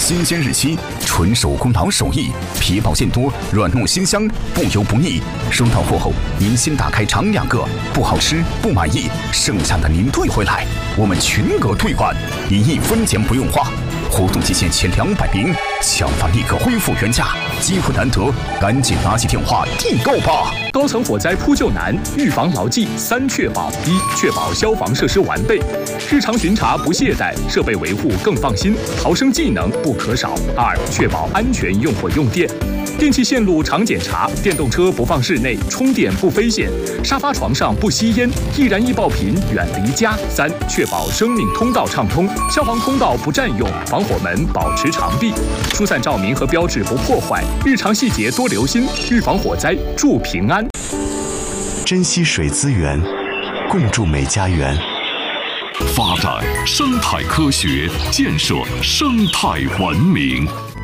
新鲜日期，纯手工劳手艺，皮薄馅多，软糯鲜香，不油不腻。收到货后，您先打开尝2个，不好吃不满意，剩下的您退回来，我们全额退款，您1分钱不用花。活动期限前200名，抢发立刻恢复原价，机会难得，赶紧拿起电话订购吧！ 高层火灾扑救难，预防牢记3确保：一、确保消防设施完备，日常巡查不懈怠，设备维护更放心，逃生技能不可少；二、确保安全用火用电。电气线路常检查，电动车不放室内，充电不飞线，沙发床上不吸烟，易燃易爆品远离家。3、确保生命通道畅通，消防通道不占用，防火门保持常闭，疏散照明和标志不破坏，日常细节多留心，预防火灾，助平安。 珍惜水资源，共筑美家园。 发展生态科学，建设生态文明。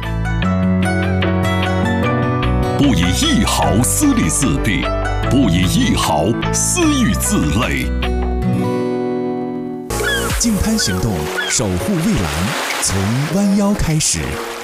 不以1毫私利私弊，不以1毫私欲自累。 净滩行动，守护蔚蓝，从弯腰开始。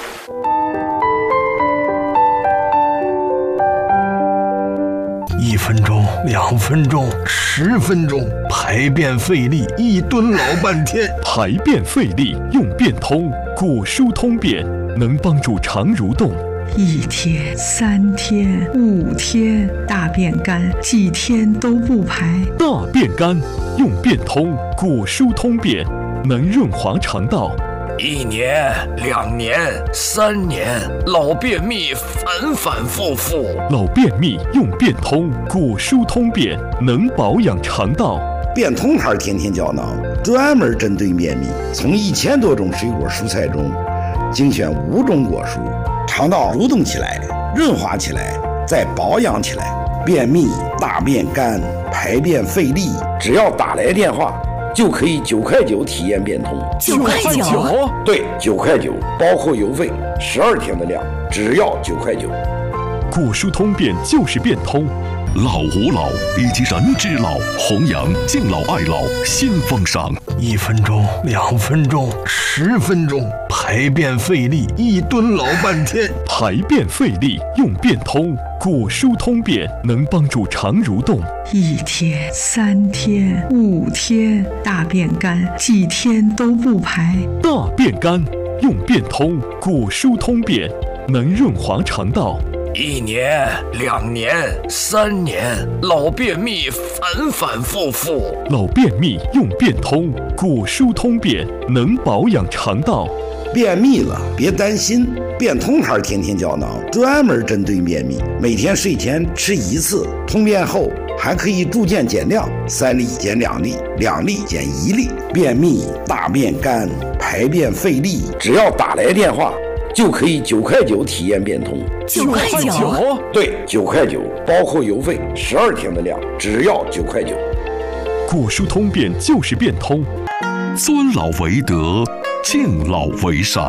1分钟、2分钟、10分钟，排便费力，1吨老半天。 排便费力用便通，果蔬通便能帮助肠蠕动。 1天、3天、5天，大便干，几天都不排。 大便干用便通，果蔬通便能润滑肠道。 1年、2年、3年，老便秘反反复复。 老便秘用便通，果蔬通便能保养肠道。 便通牌天天胶囊专门针对便秘，从1000多种水果蔬菜中精选5种果蔬，肠道蠕动起来，润滑起来，再保养起来。便秘、大便干、排便费力，只要打来电话就可以9块9体验便通。 9块9？ 对，9块9，包括邮费，12天的量，只要9块9。 果蔬通便就是便通。老吾老以及人之老，弘扬敬老爱老新风尚。 1分钟、2分钟、10分钟，排便费力，1吨老半天。 排便费力用便通，果蔬通便能帮助肠蠕动。 1天、3天、5天，大便干，几天都不排。 大便干用便通，果蔬通便能润滑肠道。 1年、2年、3年，老便秘反反复复。 老便秘用便通，果蔬通便能保养肠道。 便秘了别担心，便通牌天天胶囊专门针对便秘，每天睡前吃1次，通便后还可以逐渐减量，3粒减2粒，2粒减1粒。便秘、大便干、排便费力，只要打来电话就可以9块9体验便通。 9块9？ 对，9块9，包括邮费，12天的量，只要9块9。 果蔬通便就是便通，尊老为德，敬老为善。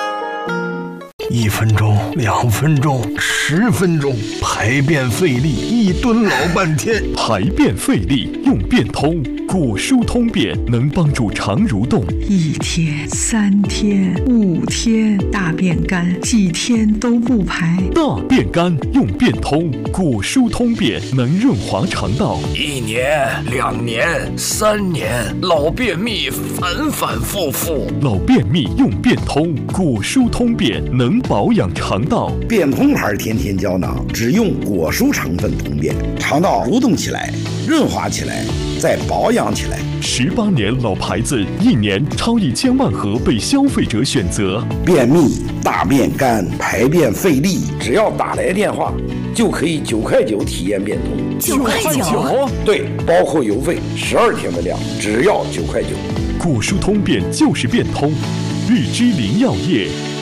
1分钟、2分钟、10分钟，排便费力，1吨老半天。 排便费力用便通，果蔬通便能帮助肠蠕动。 1天、3天、5天，大便干，几天都不排。 大便干用便通，果蔬通便能润滑肠道。 1年、2年、3年，老便秘反反复复。 老便秘用便通，果蔬通便能保养肠道。 便通牌天天胶囊只用果蔬成分通便，肠道蠕动起来，润滑起来，再保养起来。 18年老牌子，1年超1000万盒被消费者选择。 便秘、大便干、排便费力，只要打来电话就可以9块9体验便通。 9块9？ 对，包括邮费，12天的量，只要9块9。 果蔬通便就是便通，日之林药业